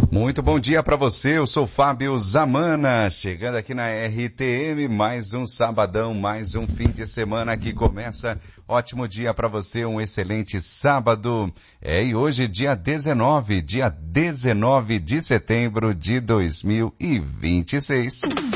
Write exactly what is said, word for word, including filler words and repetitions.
Muito bom dia para você, eu sou Fábio Zamana, chegando aqui na R T M, mais um sabadão, mais um fim de semana que começa. Ótimo dia para você, um excelente sábado. É, e hoje dia dezenove, dia dezenove de setembro de dois mil e vinte e seis.